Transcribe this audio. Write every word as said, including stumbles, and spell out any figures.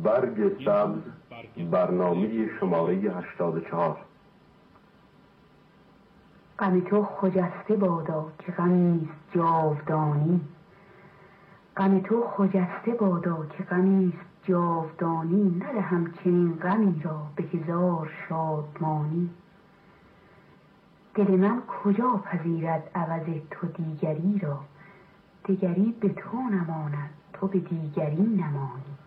برگ سبز، برنامه شماره هشتاد و چهار. غم تو خجسته بادا که غمیست جاودانی. غم تو خجسته بادا که غمیست جاودانی. ندهم چنین غمی را به هزار شادمانی. دل من کجا پذیرد عوض تو دیگری را. دیگری به تو نماند، تو به دیگری نمانی.